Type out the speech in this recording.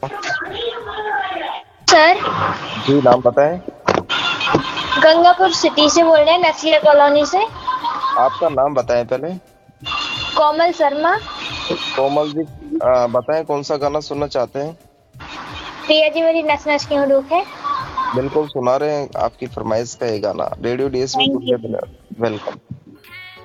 Sir, जी नाम बताएं। Gangapur city से बोल रहे हैं, नस्लिया कॉलोनी से। आपका नाम बताएं पहले। कोमल शर्मा। कोमल जी, बताएं कौन सा गाना सुनना चाहते हैं। प्रिया जी मेरी नस नस क्यों दुख है। बिल्कुल सुना रहे हैं आपकी फरमाइश का ये गाना रेडियो डीएसपी थैंक गुड़िया यू। बिना। वेलकम।